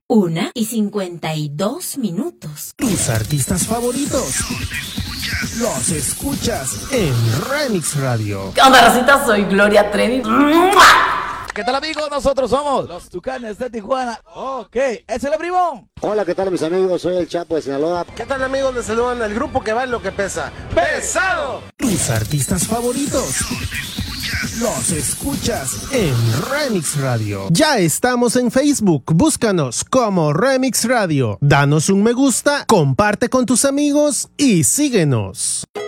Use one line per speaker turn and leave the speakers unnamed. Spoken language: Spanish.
1:52.
Tus artistas favoritos los escuchas en Remix Radio.
¿Qué onda, racita? Soy Gloria Trevi.
¿Qué tal, amigos? Nosotros somos los Tucanes de Tijuana. Ok, ¿es el primo?
Hola, ¿qué tal, mis amigos? Soy el Chapo de Sinaloa.
¿Qué tal, amigos? Les saludan el grupo que va en lo que pesa. ¡Pesado!
Tus artistas favoritos los escuchas en Remix Radio. Ya estamos en Facebook. Búscanos como Remix Radio. Danos un me gusta, comparte con tus amigos y síguenos.